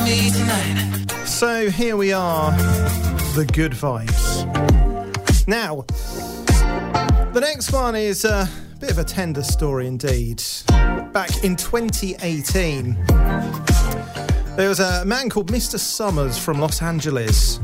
me tonight. So here we are, the good vibes. Now, the next one is a bit of a tender story indeed. Back in 2018, there was a man called Mr. Summers from Los Angeles.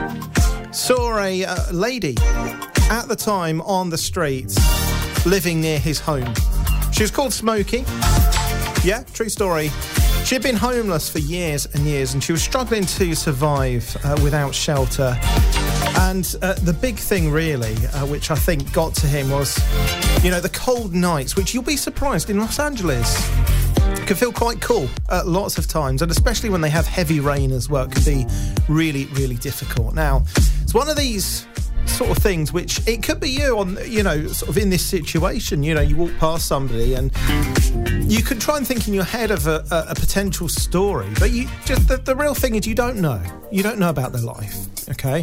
Saw a lady at the time on the streets living near his home. She was called Smokey. Yeah, true story. She had been homeless for years and years, and she was struggling to survive without shelter. And the big thing really, which I think got to him was, you know, the cold nights, which you'll be surprised in Los Angeles can feel quite cool lots of times, and especially when they have heavy rain as well, it can be really, really difficult. Now, it's one of these sort of things which it could be you on, you know, sort of in this situation. You know, you walk past somebody and you could try and think in your head of a potential story, but you just the real thing is you don't know about their life. Okay,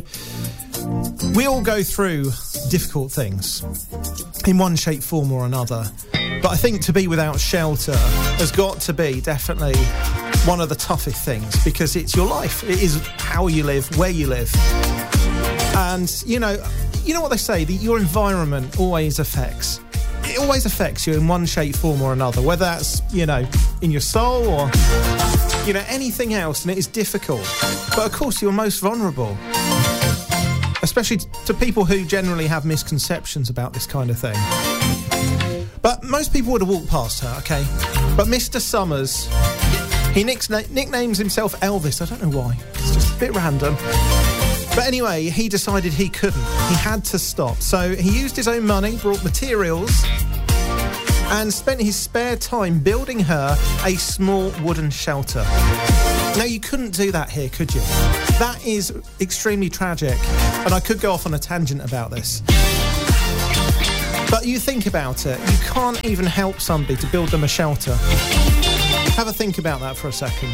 we all go through difficult things in one shape, form or another, but I think to be without shelter has got to be definitely one of the toughest things, because it's your life. It is how you live, where you live. And, you know what they say, that your environment always affects you in one shape, form or another, whether that's, you know, in your soul or, you know, anything else, and it is difficult. But of course, you're most vulnerable, especially to people who generally have misconceptions about this kind of thing. But most people would have walked past her, okay? But Mr. Summers, he nicknames himself Elvis. I don't know why. It's just a bit random. But anyway, he decided he couldn't. He had to stop. So he used his own money, brought materials, and spent his spare time building her a small wooden shelter. Now, you couldn't do that here, could you? That is extremely tragic, and I could go off on a tangent about this. But you think about it, you can't even help somebody to build them a shelter. Have a think about that for a second.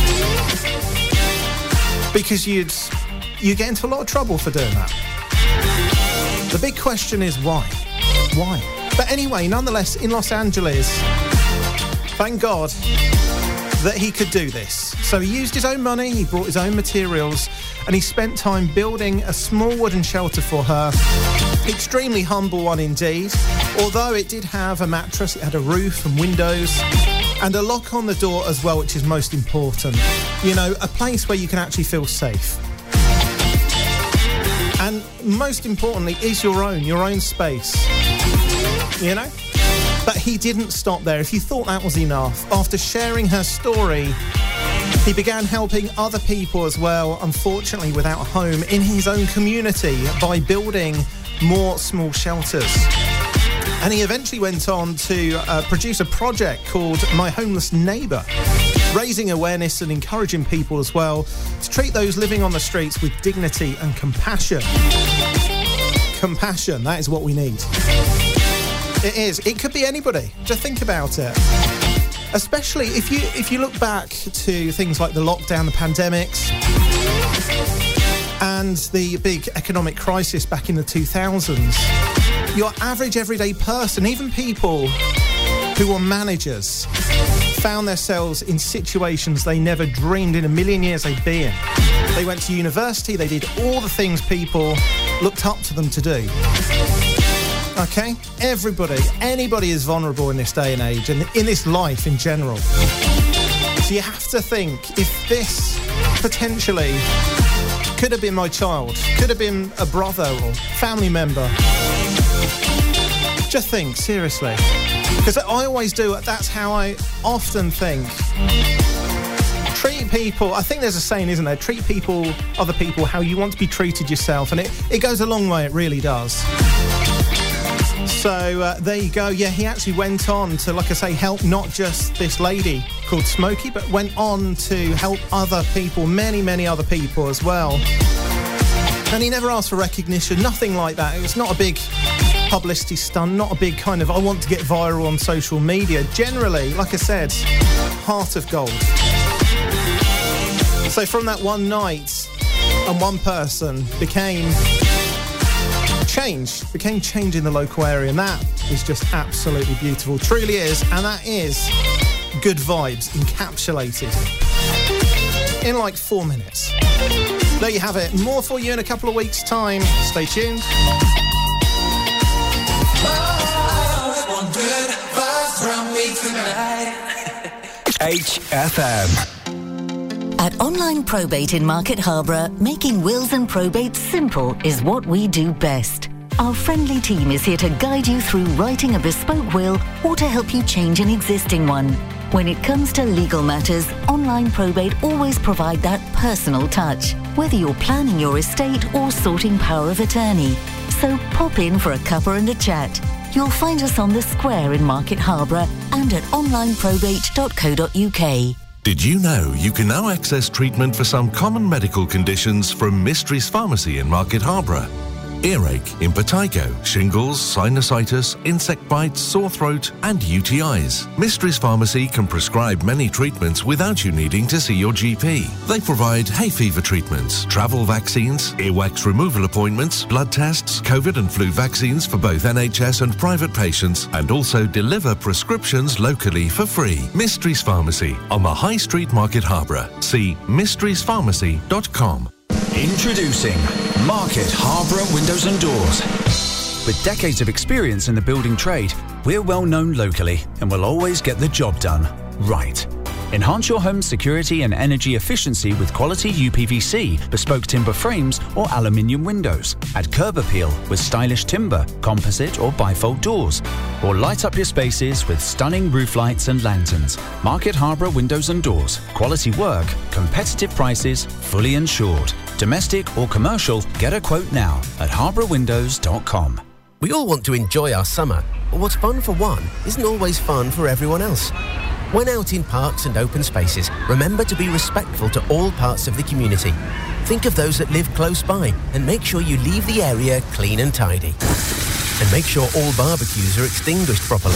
Because you get into a lot of trouble for doing that. The big question is why? Why? But anyway, nonetheless, in Los Angeles, thank God that he could do this. So he used his own money, he brought his own materials, and he spent time building a small wooden shelter for her. Extremely humble one indeed. Although it did have a mattress, it had a roof and windows, and a lock on the door as well, which is most important. You know, a place where you can actually feel safe. And most importantly, is your own space. You know? But he didn't stop there. If you thought that was enough, after sharing her story, he began helping other people as well, unfortunately without a home, in his own community by building more small shelters. And he eventually went on to produce a project called My Homeless Neighbour, raising awareness and encouraging people as well to treat those living on the streets with dignity and compassion. Compassion, that is what we need. It is. It could be anybody. Just think about it. Especially if you look back to things like the lockdown, the pandemics, and the big economic crisis back in the 2000s. Your average everyday person, even people who were managers, found themselves in situations they never dreamed in a million years they'd be in. They went to university, they did all the things people looked up to them to do. Okay? Anybody is vulnerable in this day and age, and in this life in general. So you have to think, if this potentially could have been my child, could have been a brother or family member, just think, seriously. Because I always do, that's how I often think. Treat people, I think there's a saying, isn't there? Treat other people how you want to be treated yourself. And it goes a long way, it really does. So there you go. Yeah, he actually went on to, like I say, help not just this lady called Smokey, but went on to help other people, many, many other people as well. And he never asked for recognition, nothing like that. It was not a big publicity stunt, not a big kind of, I want to get viral on social media. Generally, like I said, heart of gold. So from that one night, and one person became change in the local area, and that is just absolutely beautiful. Truly is, and that is good vibes encapsulated. in like 4 minutes. There you have it. More for you in a couple of weeks' time. Stay tuned. HFM. At Online Probate in Market Harborough, making wills and probate simple is what we do best. Our friendly team is here to guide you through writing a bespoke will or to help you change an existing one. When it comes to legal matters, Online Probate always provide that personal touch, whether you're planning your estate or sorting power of attorney. So pop in for a cuppa and a chat. You'll find us on the square in Market Harborough and at onlineprobate.co.uk. Did you know you can now access treatment for some common medical conditions from Mysteries Pharmacy in Market Harborough? Earache, impetigo, shingles, sinusitis, insect bites, sore throat and UTIs. Mysteries Pharmacy can prescribe many treatments without you needing to see your GP. They provide hay fever treatments, travel vaccines, earwax removal appointments, blood tests, COVID and flu vaccines for both NHS and private patients, and also deliver prescriptions locally for free. Mysteries Pharmacy on the High Street, Market Harborough. See mysteriespharmacy.com. Introducing Market Harborough Windows and Doors. With decades of experience in the building trade, we're well known locally and will always get the job done right. Enhance your home's security and energy efficiency with quality UPVC, bespoke timber frames or aluminium windows. Add curb appeal with stylish timber, composite or bifold doors. Or light up your spaces with stunning roof lights and lanterns. Market Harborough Windows and Doors. Quality work, competitive prices, fully insured. Domestic or commercial, get a quote now at harbourwindows.com. We all want to enjoy our summer, but what's fun for one isn't always fun for everyone else. When out in parks and open spaces, remember to be respectful to all parts of the community. Think of those that live close by and make sure you leave the area clean and tidy. And make sure all barbecues are extinguished properly.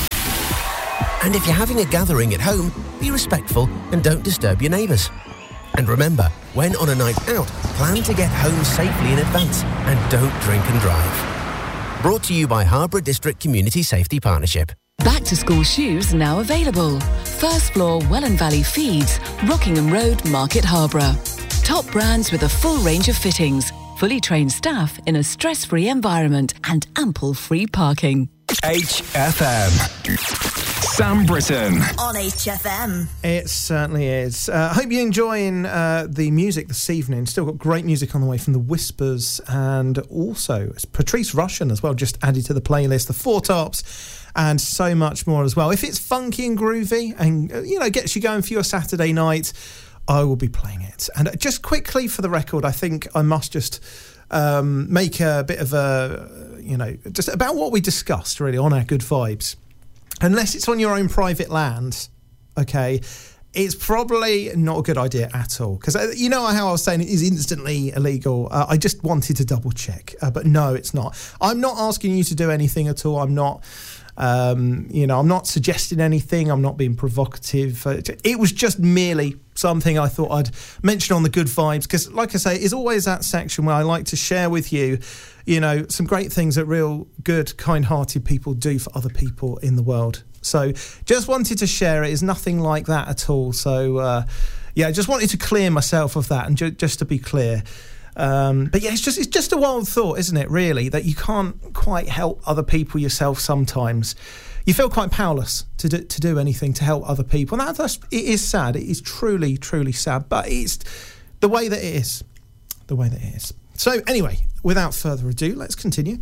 And if you're having a gathering at home, be respectful and don't disturb your neighbours. And remember, when on a night out, plan to get home safely in advance and don't drink and drive. Brought to you by Harborough District Community Safety Partnership. Back to school shoes now available. First floor Welland Valley Feeds, Rockingham Road, Market Harborough. Top brands with a full range of fittings, fully trained staff in a stress-free environment and ample free parking. HFM. Sam Britton. On HFM. It certainly is. I hope you're enjoying the music this evening. Still got great music on the way from The Whispers, and also Patrice Rushen as well, just added to the playlist. The Four Tops, and so much more as well. If it's funky and groovy and, gets you going for your Saturday night, I will be playing it. And just quickly for the record, I think I must just make a bit of a, just about what we discussed really on our Good Vibes. Unless it's on your own private land, okay, it's probably not a good idea at all. Because you know how I was saying it is instantly illegal. I just wanted to double check. But no, it's not. I'm not asking you to do anything at all. I'm not... I'm not suggesting anything. I'm not being provocative. It was just merely something I thought I'd mention on the Good Vibes, because, like I say, it's always that section where I like to share with you, some great things that real good, kind-hearted people do for other people in the world. So just wanted to share it. It's nothing like that at all. So, just wanted to clear myself of that, and just to be clear. But yeah, it's just a wild thought, isn't it, really, that you can't quite help other people yourself sometimes. You feel quite powerless to do anything to help other people. And it is sad. It is truly, truly sad. But it's the way that it is. The way that it is. So anyway, without further ado, let's continue.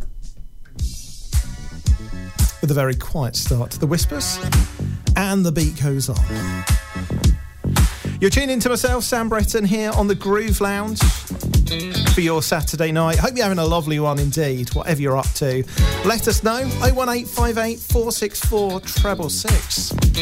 With a very quiet start to The Whispers. And the beat goes on. You're tuning into myself, Sam Britton, here on the Groove Lounge for your Saturday night. Hope you're having a lovely one indeed, whatever you're up to. Let us know, 01858 464 666.